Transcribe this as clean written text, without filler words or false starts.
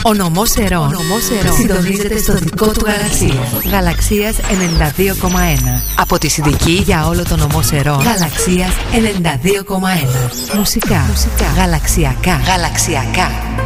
Ο νομός Ερών συντονίζεται στο δικό του Γαλαξία. Γαλαξίας 92,1. Από τη Συνδική για όλο το νομό Ερών. Γαλαξίας 92,1. Μουσικά. Γαλαξιακά.